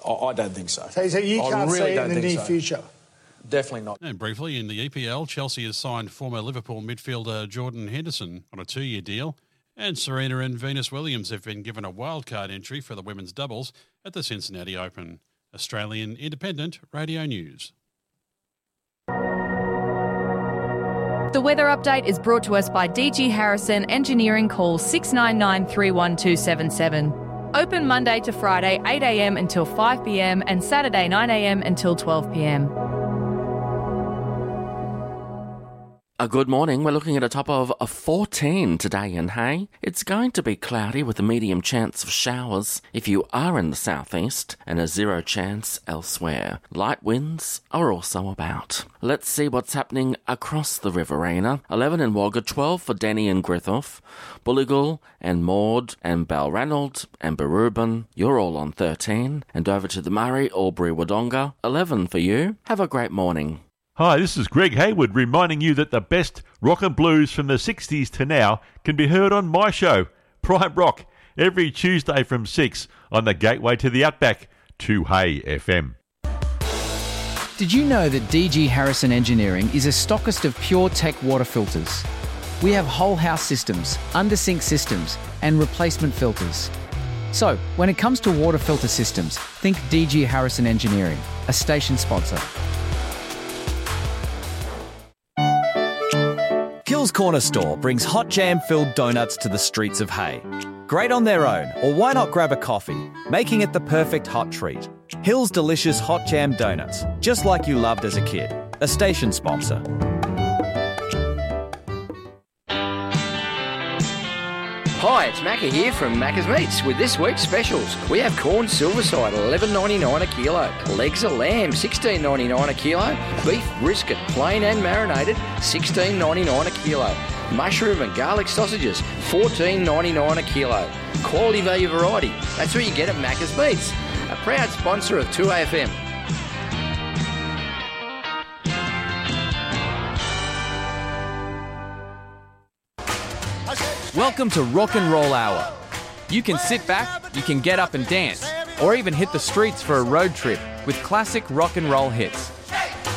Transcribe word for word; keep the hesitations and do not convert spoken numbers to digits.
I, I don't think so. So, so you I can't really see it in the don't think near so. future? Definitely not. And briefly, in the E P L, Chelsea has signed former Liverpool midfielder Jordan Henderson on a two-year deal, and Serena and Venus Williams have been given a wildcard entry for the women's doubles at the Cincinnati Open. Australian Independent Radio News. The weather update is brought to us by D G Harrison Engineering. Call six nine nine, three one two seven seven. Open Monday to Friday eight a m until five p m and Saturday nine a m until twelve p m. A good morning. We're looking at a top of a fourteen today in Hay. It's going to be cloudy with a medium chance of showers if you are in the southeast and a zero chance elsewhere. Light winds are also about. Let's see what's happening across the Riverina. eleven in Wagga, twelve for Denny and Griffith, Bulligal and Maud and Balranald and Barubin. You're all on thirteen. And over to the Murray, Albury, Wodonga. eleven for you. Have a great morning. Hi, this is Greg Hayward reminding you that the best rock and blues from the sixties to now can be heard on my show, Prime Rock, every Tuesday from six on the gateway to the Outback, two Hay F M. Did you know that D G Harrison Engineering is a stockist of pure tech water filters? We have whole house systems, under-sink systems and replacement filters. So, when it comes to water filter systems, think D G Harrison Engineering, a station sponsor. Gill's Corner Store brings hot jam-filled donuts to the streets of Hay. Great on their own, or why not grab a coffee, making it the perfect hot treat. Hill's delicious hot jam donuts, just like you loved as a kid. A station sponsor. Hi, it's Macca here from Macca's Meats with this week's specials. We have corn silverside, eleven ninety-nine a kilo. Legs of lamb, sixteen ninety-nine a kilo. Beef brisket, plain and marinated, sixteen ninety-nine a kilo. Mushroom and garlic sausages, fourteen ninety-nine a kilo. Quality value variety, that's what you get at Macca's Meats. A proud sponsor of two A F M. Welcome to Rock and Roll Hour. You can sit back, you can get up and dance, or even hit the streets for a road trip with classic rock and roll hits.